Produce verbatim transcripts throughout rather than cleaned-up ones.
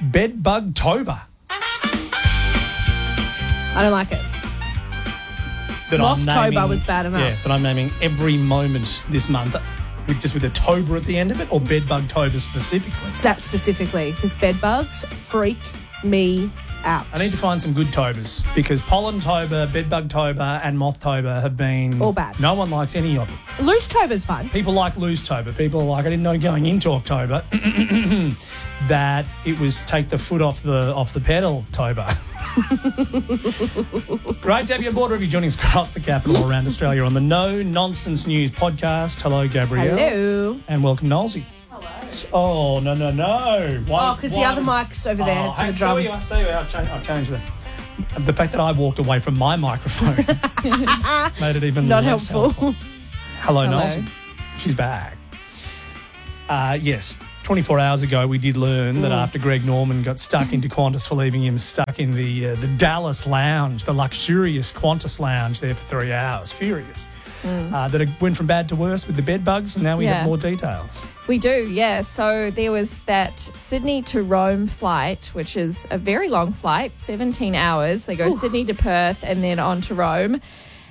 Bedbug-tober. I don't like it. That I'm Moth-tober naming- was bad enough. Yeah, that I'm naming every moment this month with just with a tober at the end of it, or Bedbug-tober specifically. It's that specifically, because bed bugs freak me out. I need to find some good tobers because pollen-tober, bedbug-tober and moth-tober have been... All bad. No one likes any of them. Loose tober's fun. People like loose-tober. People are like, I didn't know going into October that it was take the foot off the off the pedal tober. Great to have you on board. We'll be joining us across the capital around Australia on the No Nonsense News podcast. Hello, Gabrielle. Hello. And welcome, Nolsey. Oh, no, no, no. Oh, because the other mic's over there Oh, for I the saw drum. you. I saw you. I'll change, I'll change that. The fact that I walked away from my microphone made it even Not less helpful. Hello, Hello. Nolsey. She's back. Uh, yes, twenty-four hours ago we did learn that after Greg Norman got stuck into Qantas for leaving him stuck in the uh, the Dallas lounge, the luxurious Qantas lounge there for three hours, furious, uh, that it went from bad to worse with the bed bugs, and now we Yeah. have more details. We do, yeah. So there was that Sydney to Rome flight, which is a very long flight, seventeen hours. They go Sydney to Perth and then on to Rome.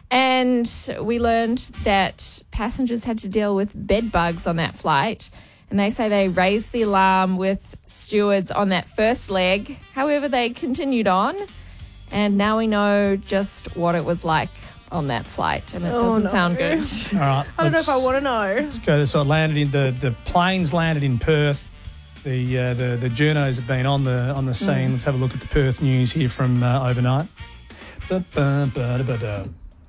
And we learned that passengers had to deal with bed bugs on that flight. And they say they raised the alarm with stewards on that first leg. However, they continued on. And now we know just what it was like on that flight. And it Oh, doesn't no. sound good. All right, I don't know let's- if I want to know. Let's go to, so it landed in the, the planes landed in Perth. The uh, the the journos have been on the on the scene. Let's have a look at the Perth news here from uh, overnight. Ba-ba-ba-da-ba-da.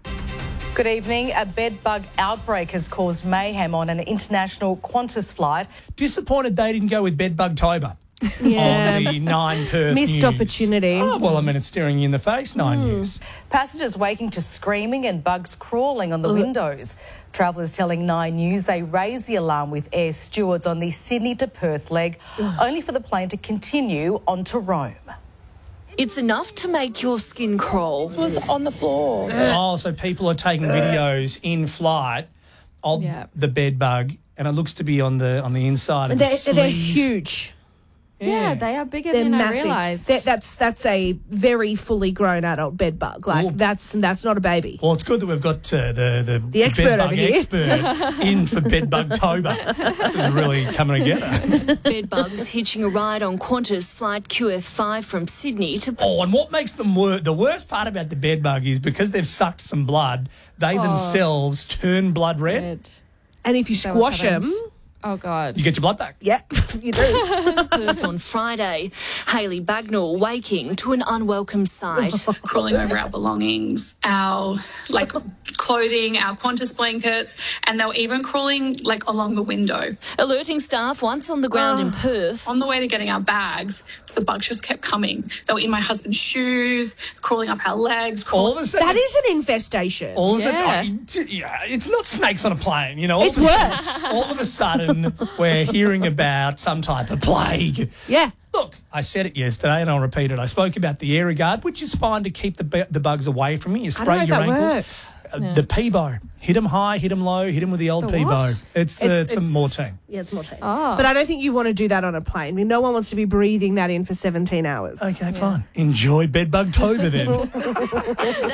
Good evening. A bed bug outbreak has caused mayhem on an international Qantas flight. Disappointed they didn't go with Bedbug-tober Yeah. on the Nine Perth Missed news. opportunity. Oh, well, I mean, it's staring you in the face, Nine News. Passengers waking to screaming and bugs crawling on the windows. Travellers telling Nine News they raised the alarm with air stewards on the Sydney to Perth leg, only for the plane to continue on to Rome. It's enough to make your skin crawl. This was on the floor. Oh, so people are taking videos in flight of Yeah. the bed bug, and it looks to be on the on the inside of They're, the sleeve. they're huge. Yeah, they are bigger They're than massive. I realised. They're- that's that's a very fully grown adult bed bug. Like Ooh. that's that's not a baby. Well, it's good that we've got uh, the, the The expert bed bug over here. expert in for Bedbug-tober. This is really coming together. Bedbugs hitching a ride on Qantas flight Q F five from Sydney to Oh, and what makes them worse, the worst part about the bed bug is because they've sucked some blood, they themselves turn blood red. Red. And if you that what's squash them, happened? Oh, God. You get your blood back. yeah, you do. Perth on Friday. Hayley Bagnall waking to an unwelcome sight. Crawling over our belongings, our like clothing, our Qantas blankets, and they were even crawling like along the window. Alerting staff once on the ground in Perth. On the way to getting our bags, the bugs just kept coming. They were in my husband's shoes, crawling up our legs. All Crawl- of a sudden, That is an infestation. all of a Yeah. sudden, oh, yeah, it's not snakes on a plane, you know. All It's of a sudden- worse. All of a sudden, we're hearing about some type of plague. Yeah. Look, I said it yesterday and I'll repeat it. I spoke about the Aerogard, which is fine to keep the bu- the bugs away from you. You I spray don't know if your that ankles. works. Uh, The Peebo. Hit them high, hit them low, hit them with the old The Peebo. what? It's the it's, some more team. Yeah, it's more team. Oh. But I don't think you want to do that on a plane. I mean, no one wants to be breathing that in for seventeen hours. Okay, fine. Enjoy Bedbug-tober then.